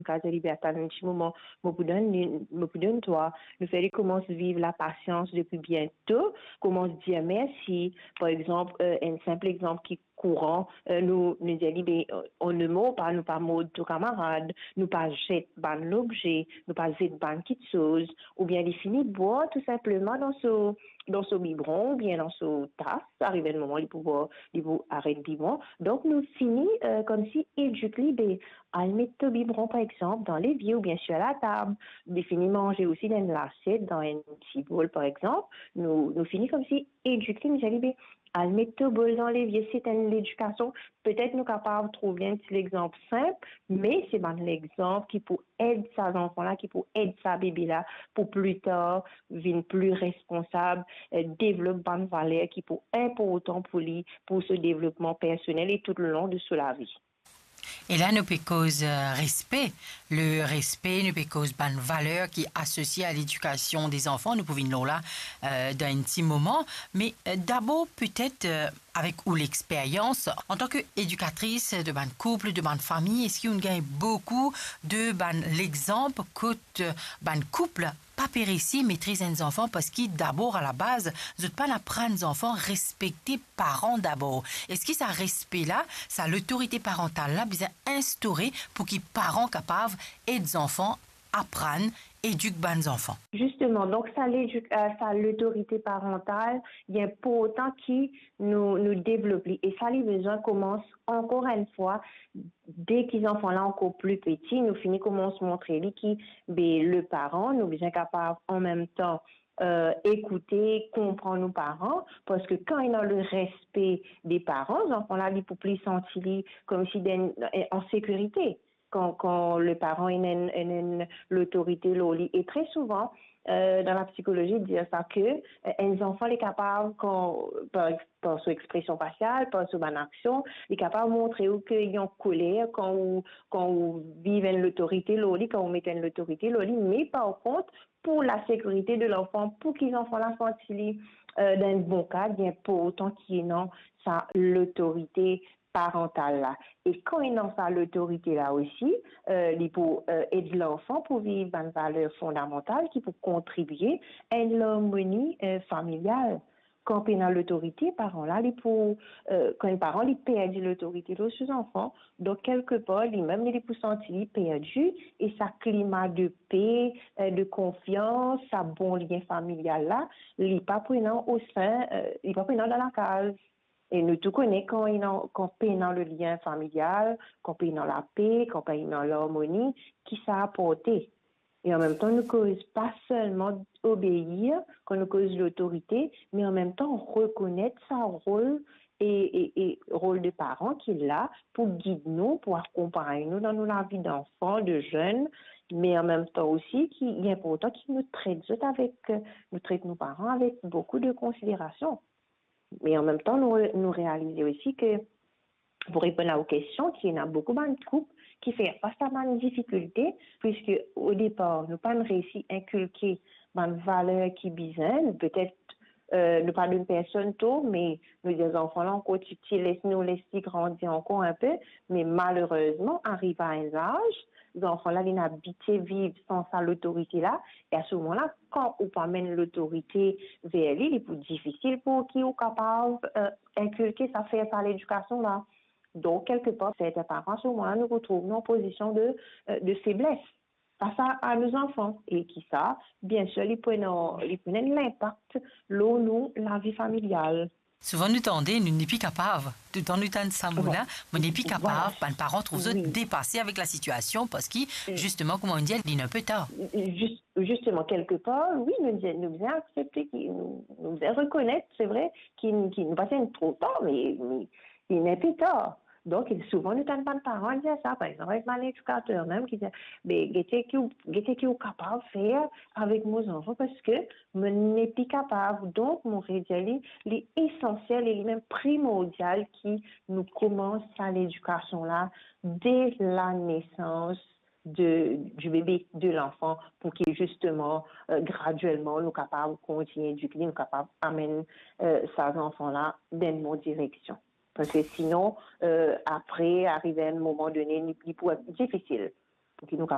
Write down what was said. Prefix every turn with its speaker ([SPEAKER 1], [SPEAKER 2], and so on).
[SPEAKER 1] cas de liberté, un petit moment, me donne toi, nous faire commence à vivre la patience depuis bientôt, commence à dire merci, par exemple, un simple exemple qui courant, nous dit, ben, on ne mot pas, nous pas mot de camarade, nous pas jette ban l'objet, nous pas jette ban quelque chose, ou bien il finit de boire tout simplement dans ce biberon, ou bien dans ce tasse, arrive le moment, il faut arrêter le biberon. Donc, nous finissons comme si éduquer, ben, à mettre le biberon, par exemple, dans l'évier ou bien sur la table. Définir manger aussi dans une assiette, dans un petit bol, par exemple. Nous finissons comme si éduquer, nous allons, ben, à mettre le bol dans l'évier, c'est l'éducation. Peut-être nous capables de trouver un petit exemple simple, mais c'est un exemple qui peut aider ces enfants-là, qui peut aider ces bébés-là pour plus tard, venir plus responsable, développer bonnes valeurs qui sont importantes pour lui, pour ce développement personnel et tout le long de sa vie.
[SPEAKER 2] Et là, nous cause respect. Le respect, nous cause bonne valeur qui est associée à l'éducation des enfants. Nous pouvons là dans un petit moment. Mais d'abord, peut-être avec ou l'expérience, en tant qu'éducatrice de ban couple, de ban famille, est-ce qu'on gagne beaucoup de l'exemple que ban couple pas périssi maîtrise les enfants parce qu'ils d'abord à la base vous n'êtes pas apprendre les enfants respecter parents d'abord. Est-ce que ça respect là, ça l'autorité parentale là bien instauré pour qu'ils parents capables et des enfants apprennent éduquent les enfants.
[SPEAKER 1] Justement, donc ça l'autorité parentale, il y a pour autant qui nous développe et ça les besoins commence encore une fois dès qu'ils enfants là encore plus petits, nous finissons commence montrer lui qui le parent nous besoin capable en même temps écouter, comprendre nos parents, parce que quand il a le respect des parents, les enfants là, ils peuvent plus sentir comme si en sécurité. Quand le parent est l'autorité loli et très souvent dans la psychologie dire ça que un enfant est capable par son expression faciale par son action est capable de montrer qu'ils ont colère quand vivent l'autorité loli quand on met l'autorité loli mais par contre pour la sécurité de l'enfant pour qu'ils enfants la sentent dans un bon cadre bien pour autant qu'il y ait non ça l'autorité parentale là. Et quand il en a l'autorité là aussi, il peut aider l'enfant pour vivre une valeur fondamentale qui peut contribuer à l'harmonie familiale. Quand il a l'autorité, parent là, quand un parent il perd l'autorité de ses enfants, donc quelque part, lui-même il peut sentir perdu et sa climat de paix, de confiance, sa bon lien familial là, il n'est pas prenant au sein, il n'est pas prenant dans la case. Et nous tout connaissons quand paye dans le lien familial, quand paye dans la paix, quand paye dans l'harmonie, qui ça a apporté. Et en même temps, nous cause pas seulement obéir, quand nous cause l'autorité, mais en même temps reconnaître son rôle et rôle de parent qu'il a pour guider nous, pour accompagner nous dans la vie d'enfants, de jeunes, mais en même temps aussi, il est important qu'il nous traite nos parents avec beaucoup de considération. Mais en même temps, nous réalisons aussi que, pour répondre aux questions, qu'il y a beaucoup de couples qui font face à une difficulté, puisque au départ, nous pas réussi à inculquer une valeur qui bizarre, peut-être nous pas d'une personne tôt, mais nous des enfants là encore nous laisser grandir encore un peu, mais malheureusement, arrive à un âge, les enfants-là, ils habitués vivre sans ça, l'autorité-là. Et à ce moment-là, quand on amène l'autorité vers lui, il est plus difficile pour qu'ils soient capables d'inculquer ça, faire ça l'éducation-là. Donc, quelque part, certains parents, à ce moment-là, nous retrouvons en position de faiblesse face à nos enfants. Et qui ça, bien sûr, ils prennent l'impact, nous, la vie familiale.
[SPEAKER 2] Souvent, nous tendons, nous n'est plus capables. Dans nous temps de Samoula, on n'est plus capable.
[SPEAKER 1] Voilà.
[SPEAKER 2] Les parents trouvent ça dépassés avec la situation parce que, justement, comme on dit, il est un peu tard.
[SPEAKER 1] Justement, quelque part, oui, nous devons accepter, nous devons reconnaître, c'est vrai, qu'il nous passe trop tard, mais il n'est plus tard. Donc, souvent, nous avons pas de parents dire ça. Par exemple, avec mon éducateur même qui dit, mais, qu'est-ce que vous capable de faire avec nos enfants parce que je n'ai plus capable. Donc, mon rédial, l'essentiel et même primordial qui nous commence à l'éducation là, dès la naissance du bébé, de l'enfant, pour qu'il justement, graduellement, nous capables de continuer à éduquer, nous capables d'amener ces enfants-là dans une bonne direction. Parce que sinon, après, arriver à un moment donné, il pourrait être difficile pour qu'ils nous